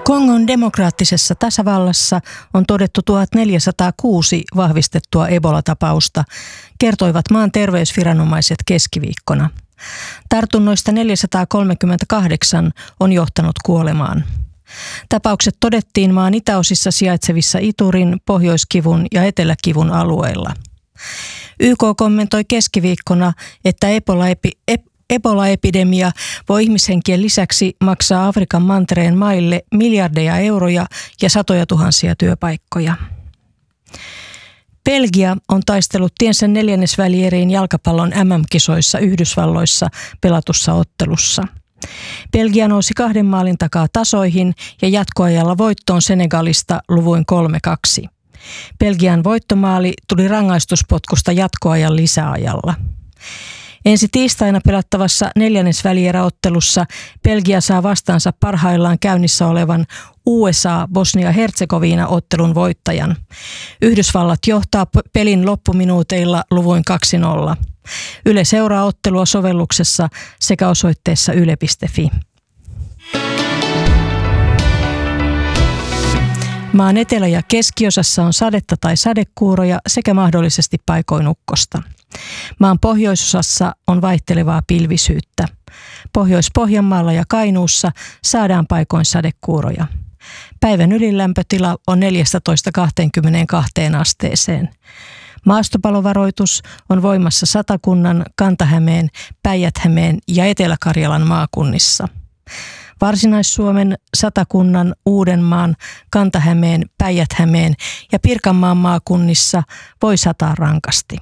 Kongon demokraattisessa tasavallassa on todettu 1406 vahvistettua Ebola-tapausta, kertoivat maan terveysviranomaiset keskiviikkona. Tartunnoista 438 on johtanut kuolemaan. Tapaukset todettiin maan itäosissa sijaitsevissa Iturin, Pohjoiskivun ja Eteläkivun alueilla. YK kommentoi keskiviikkona, että Ebola-epidemia voi ihmishenkien lisäksi maksaa Afrikan mantereen maille miljardeja euroja ja satoja tuhansia työpaikkoja. Belgia on taistellut tiensä neljännesvälieriin jalkapallon MM-kisoissa Yhdysvalloissa pelatussa ottelussa. Belgia nousi 2 maalin takaa tasoihin ja jatkoajalla voittoon Senegalista luvuin 3-2. Belgian voittomaali tuli rangaistuspotkusta jatkoajan lisäajalla. Ensi tiistaina pelattavassa neljännesvälieräottelussa Belgia saa vastaansa parhaillaan käynnissä olevan USA-Bosnia-Herzegovina-ottelun voittajan. Yhdysvallat johtaa pelin loppuminuuteilla luvuin 2-0. Yle seuraa ottelua sovelluksessa sekä osoitteessa yle.fi. Maan etelä- ja keskiosassa on sadetta tai sadekuuroja sekä mahdollisesti paikoin ukkosta. Maan pohjoisosassa on vaihtelevaa pilvisyyttä. Pohjois-Pohjanmaalla ja Kainuussa saadaan paikoin sadekuuroja. Päivän ylilämpötila on 14–22 asteeseen. Maastopalovaroitus on voimassa Satakunnan, Kanta-Hämeen, Päijät-Hämeen ja Etelä-Karjalan maakunnissa. Varsinais-Suomen, Satakunnan, Uudenmaan, Kanta-Hämeen, Päijät-Hämeen ja Pirkanmaan maakunnissa voi sataa rankasti.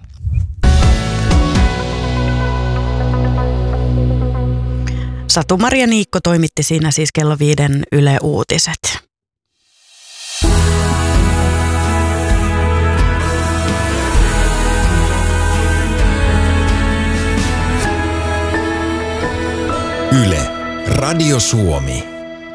Satu-Maria Niikko toimitti siinä siis kello 5 Yle Uutiset. Yle, Radio Suomi.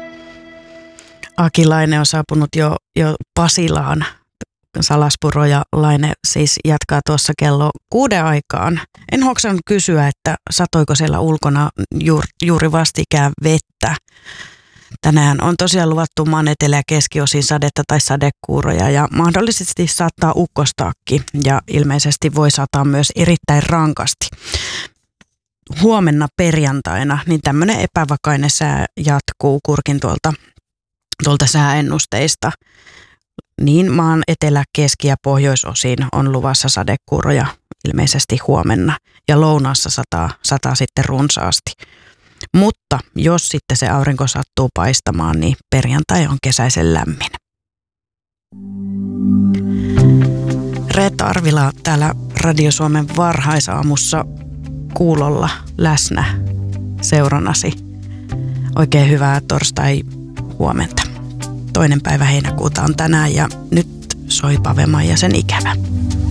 Aki Laine on saapunut jo Pasilaan. Salaspuro ja Laine siis jatkaa tuossa kello 6 aikaan. En hoksannut kysyä, että satoiko siellä ulkona juuri vastikään vettä. Tänään on tosiaan luvattu maan etelä- ja keskiosiin sadetta tai sadekuuroja ja mahdollisesti saattaa ukkostaakin ja ilmeisesti voi sataa myös erittäin rankasti. Huomenna perjantaina niin tämmöinen epävakainen sää jatkuu, kurkin tuolta sääennusteista. Niin maan etelä-, keski- ja pohjoisosiin on luvassa sadekuuroja ilmeisesti huomenna ja lounaassa sataa sitten runsaasti. Mutta jos sitten se aurinko sattuu paistamaan, niin perjantai on kesäisen lämmin. Reetta Arvila täällä Radio Suomen varhaisaamussa kuulolla läsnä seurannasi. Oikein hyvää torstai-huomenta. 2. päivä heinäkuuta on tänään ja nyt soi Pave Maijasen Ikävä.